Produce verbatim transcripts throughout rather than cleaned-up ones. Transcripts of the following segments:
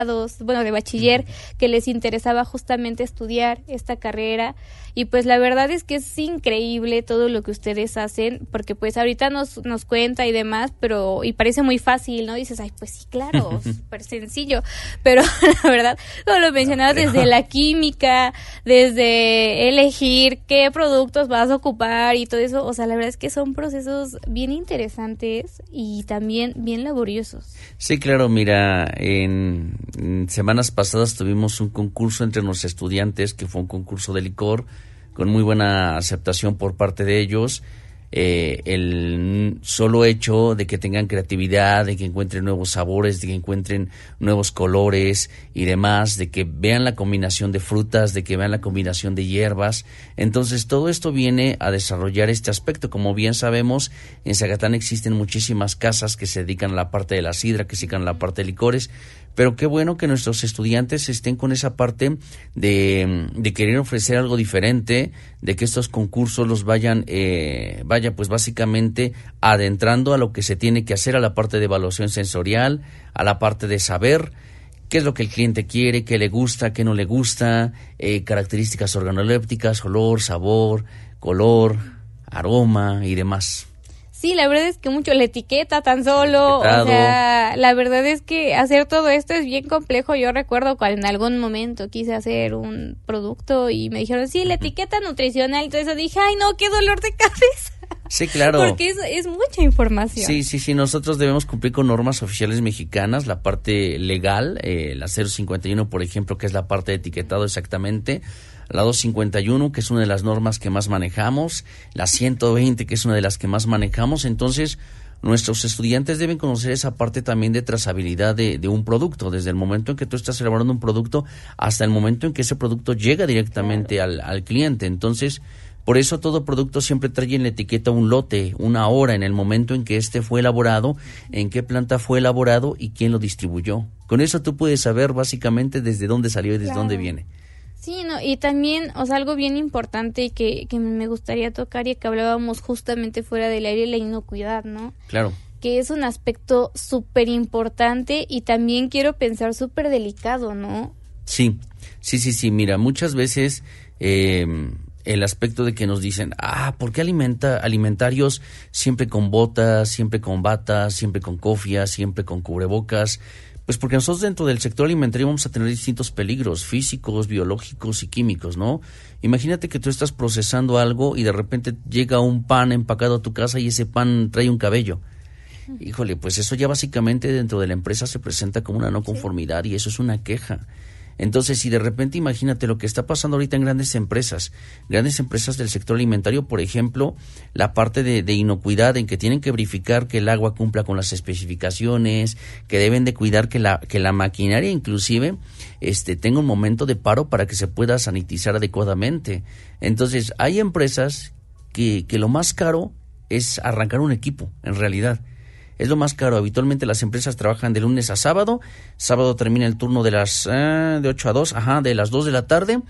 bueno, de bachiller, que les interesaba justamente estudiar esta carrera, y pues la verdad es que es increíble todo lo que ustedes hacen, porque pues ahorita nos, nos cuenta y demás, pero, y parece muy fácil, ¿no? Dices, ay, pues sí, claro, súper sencillo, pero la verdad, como lo mencionabas, desde la química, desde elegir qué productos vas a ocupar y todo eso, o sea, la verdad es que son procesos bien interesantes y también bien laboriosos. Sí, claro, mira, en En semanas pasadas tuvimos un concurso entre nuestros estudiantes, que fue un concurso de licor, con muy buena aceptación por parte de ellos. Eh, el solo hecho de que tengan creatividad, de que encuentren nuevos sabores, de que encuentren nuevos colores y demás, de que vean la combinación de frutas, de que vean la combinación de hierbas. Entonces todo esto viene a desarrollar este aspecto. Como bien sabemos, en Zacatán existen muchísimas casas que se dedican a la parte de la sidra, que se dedican a la parte de licores, pero qué bueno que nuestros estudiantes estén con esa parte de, de querer ofrecer algo diferente, de que estos concursos los vayan, eh, vaya pues básicamente adentrando a lo que se tiene que hacer, a la parte de evaluación sensorial, a la parte de saber qué es lo que el cliente quiere, qué le gusta, qué no le gusta, eh, características organolépticas, olor, sabor, color, aroma y demás. Sí, la verdad es que mucho la etiqueta tan solo, o sea, la verdad es que hacer todo esto es bien complejo. Yo recuerdo cuando en algún momento quise hacer un producto y me dijeron, sí, la etiqueta nutricional, entonces dije, ay no, qué dolor de cabeza. Sí, claro. Porque es, es mucha información. Sí, sí, sí, nosotros debemos cumplir con normas oficiales mexicanas, la parte legal, eh, la cero cincuenta y uno, por ejemplo, que es la parte de etiquetado exactamente, la doscientos cincuenta y uno, que es una de las normas que más manejamos, la ciento veinte, que es una de las que más manejamos. Entonces, nuestros estudiantes deben conocer esa parte también de trazabilidad de, de un producto, desde el momento en que tú estás elaborando un producto hasta el momento en que ese producto llega directamente claro. al, al cliente. Entonces, por eso todo producto siempre trae en la etiqueta un lote, una hora, en el momento en que este fue elaborado, en qué planta fue elaborado y quién lo distribuyó. Con eso tú puedes saber básicamente desde dónde salió y desde claro. dónde viene. Sí, no, y también, o sea, algo bien importante que, que me gustaría tocar y que hablábamos justamente fuera del aire, la inocuidad, ¿no? Claro. Que es un aspecto súper importante y también quiero pensar súper delicado, ¿no? Sí, sí, sí, sí, mira, muchas veces eh, el aspecto de que nos dicen, ah, ¿por qué alimenta, alimentarios siempre con botas, siempre con batas, siempre con cofias, siempre con cubrebocas? Pues porque nosotros dentro del sector alimentario vamos a tener distintos peligros físicos, biológicos y químicos, ¿no? Imagínate que tú estás procesando algo y de repente llega un pan empacado a tu casa y ese pan trae un cabello. Híjole, pues eso ya básicamente dentro de la empresa se presenta como una no conformidad y eso es una queja. Entonces, si de repente imagínate lo que está pasando ahorita en grandes empresas, grandes empresas del sector alimentario, por ejemplo, la parte de, de inocuidad en que tienen que verificar que el agua cumpla con las especificaciones, que deben de cuidar que la que la maquinaria inclusive este tenga un momento de paro para que se pueda sanitizar adecuadamente. Entonces, hay empresas que, que lo más caro es arrancar un equipo, en realidad. Es lo más caro. Habitualmente las empresas trabajan de lunes a sábado. Sábado termina el turno de las eh, de ocho a dos, ajá, de las dos de la tarde.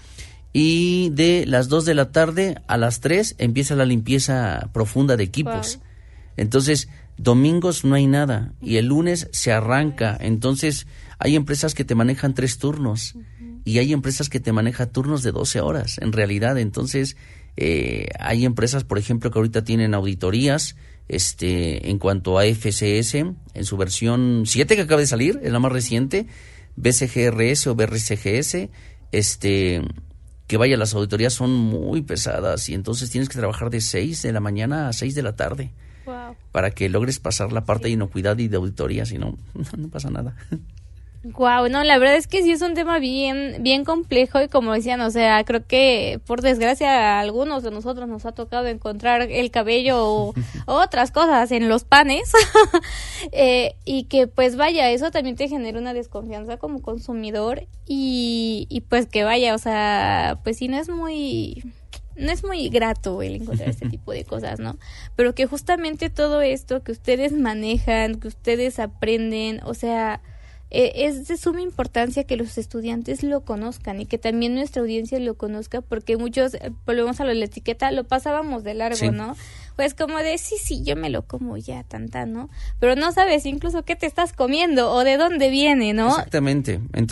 Y de las dos de la tarde a las tres empieza la limpieza profunda de equipos. Wow. Entonces, domingos no hay nada. Y el lunes se arranca. Entonces, hay empresas que te manejan tres turnos. Uh-huh. Y hay empresas que te manejan turnos de doce horas, en realidad. Entonces, eh, hay empresas, por ejemplo, que ahorita tienen auditorías. Este, en cuanto a F C S, en su versión siete que acaba de salir, es la más reciente, B C G R S o B R C G S, este, que vaya, las auditorías son muy pesadas y entonces tienes que trabajar de seis de la mañana a seis de la tarde. Wow. Para que logres pasar la parte sí. de inocuidad y de auditoría, si no, no pasa nada. Guau, wow, no, la verdad es que sí es un tema bien, bien complejo y como decían, o sea, creo que por desgracia a algunos de nosotros nos ha tocado encontrar el cabello o, o otras cosas en los panes eh, y que pues vaya, eso también te genera una desconfianza como consumidor y, y pues que vaya, o sea, pues sí no es muy... no es muy grato el encontrar este tipo de cosas, ¿no? Pero que justamente todo esto que ustedes manejan, que ustedes aprenden, o sea... eh, es de suma importancia que los estudiantes lo conozcan y que también nuestra audiencia lo conozca, porque muchos, eh, volvemos a lo de la etiqueta, lo pasábamos de largo, sí. ¿no? Pues como de, sí, sí, yo me lo como ya, tanta, ¿no? Pero no sabes incluso qué te estás comiendo o de dónde viene, ¿no? Exactamente. Entonces,